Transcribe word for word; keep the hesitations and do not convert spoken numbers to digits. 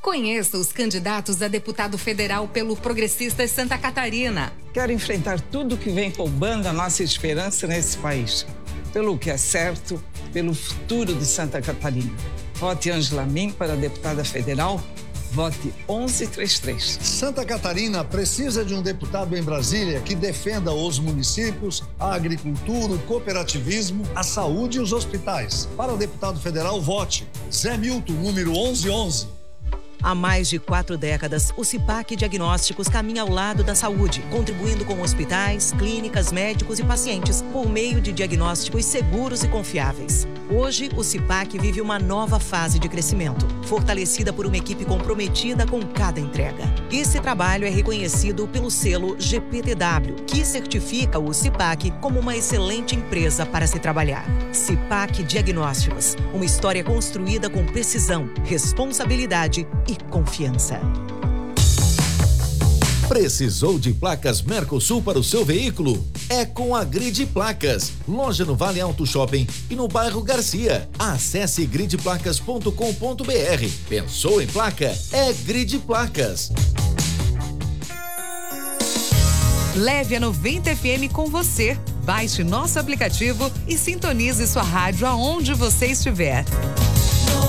Conheça os candidatos a deputado federal pelo Progressistas Santa Catarina. Quero enfrentar tudo que vem roubando a nossa esperança nesse país. Pelo que é certo, pelo futuro de Santa Catarina. Vote Ângela Min para deputada federal. Vote onze trinta e três. Santa Catarina precisa de um deputado em Brasília que defenda os municípios, a agricultura, o cooperativismo, a saúde e os hospitais. Para deputado federal, vote Zé Milton, número onze onze. Há mais de quatro décadas, o CIPAC Diagnósticos caminha ao lado da saúde, contribuindo com hospitais, clínicas, médicos e pacientes por meio de diagnósticos seguros e confiáveis. Hoje, o CIPAC vive uma nova fase de crescimento, fortalecida por uma equipe comprometida com cada entrega. Esse trabalho é reconhecido pelo selo G P T W, que certifica o CIPAC como uma excelente empresa para se trabalhar. CIPAC Diagnósticos, uma história construída com precisão, responsabilidade e confiança. Precisou de placas Mercosul para o seu veículo? É com a Grid Placas, loja no Vale Alto Shopping e no bairro Garcia. Acesse grid placas ponto com ponto br. Pensou em placa? É Grid Placas. Leve a noventa F M com você. Baixe nosso aplicativo e sintonize sua rádio aonde você estiver.